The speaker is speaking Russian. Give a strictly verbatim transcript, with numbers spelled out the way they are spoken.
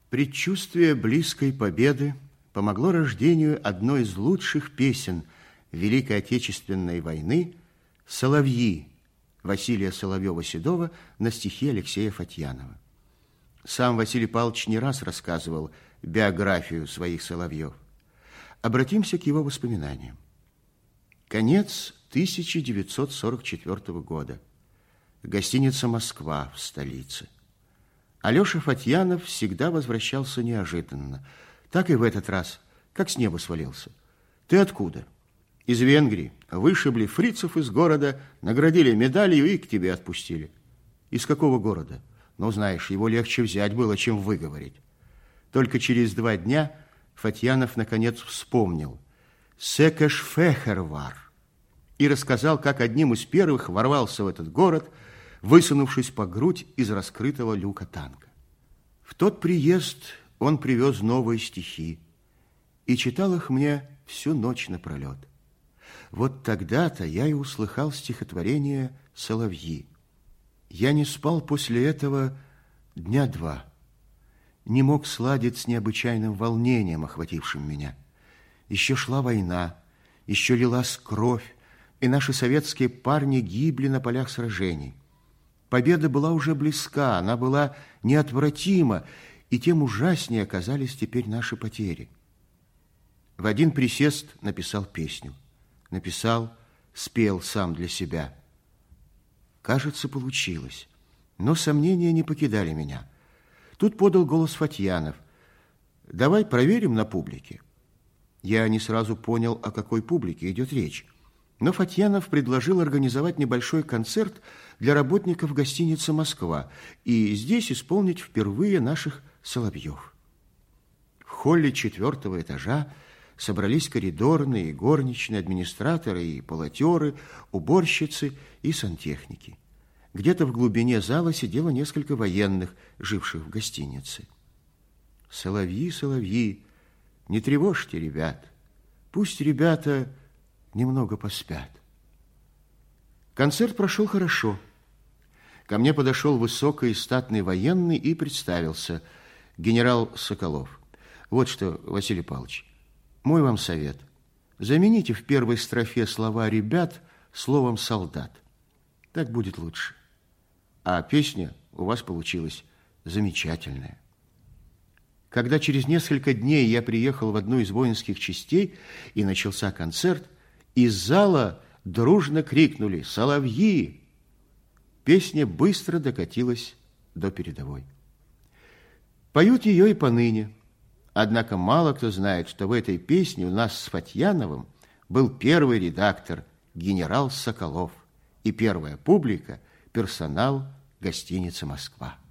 Предчувствие близкой победы помогло рождению одной из лучших песен Великой Отечественной войны «Соловьи» Василия Соловьева-Седова на стихи Алексея Фатьянова. Сам Василий Павлович не раз рассказывал биографию своих соловьев. Обратимся к его воспоминаниям. Конец тысяча девятьсот сорок четвёртого года. Гостиница «Москва» в столице. Алеша Фатьянов всегда возвращался неожиданно. Так и в этот раз, как с неба свалился. Ты откуда? Из Венгрии. Вышибли фрицев из города, наградили медалью и к тебе отпустили. Из какого города? Ну, знаешь, его легче взять было, чем выговорить. Только через два дня Фатьянов наконец вспомнил «Секеш-фехервар» и рассказал, как одним из первых ворвался в этот город, высунувшись по грудь из раскрытого люка танка. В тот приезд он привез новые стихи и читал их мне всю ночь напролет. Вот тогда-то я и услыхал стихотворение «Соловьи». Я не спал после этого дня два, не мог сладить с необычайным волнением, охватившим меня. Еще шла война, еще лилась кровь, и наши советские парни гибли на полях сражений. Победа была уже близка, она была неотвратима, и тем ужаснее оказались теперь наши потери. В один присест написал песню. Написал, спел сам для себя. Кажется, получилось, но сомнения не покидали меня. Тут подал голос Фатьянов. «Давай проверим на публике». Я не сразу понял, о какой публике идет речь. Но Фатьянов предложил организовать небольшой концерт для работников гостиницы «Москва» и здесь исполнить впервые наших соловьев. В холле четвертого этажа собрались коридорные, горничные, администраторы и полотеры, уборщицы и сантехники. Где-то в глубине зала сидело несколько военных, живших в гостинице. «Соловьи, соловьи, не тревожьте ребят, пусть ребята немного поспят». Концерт прошел хорошо. Ко мне подошел высокий и статный военный и представился. Генерал Соколов. Вот что, Василий Павлович, мой вам совет. Замените в первой строфе слова «ребят» словом «солдат». Так будет лучше. А песня у вас получилась замечательная. Когда через несколько дней я приехал в одну из воинских частей и начался концерт, из зала дружно крикнули «Соловьи!». Песня быстро докатилась до передовой. Поют ее и поныне. Однако мало кто знает, что в этой песне у нас с Фатьяновым был первый редактор генерал Соколов и первая публика – персонал гостиницы «Москва».